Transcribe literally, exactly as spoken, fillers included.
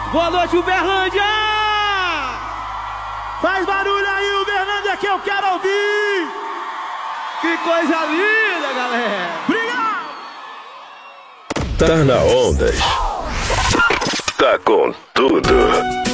Boa noite, Uberlândia! Faz barulho aí, Uberlândia, que eu quero ouvir! Que coisa linda, galera! Obrigado! Tá na onda. Tá com tudo.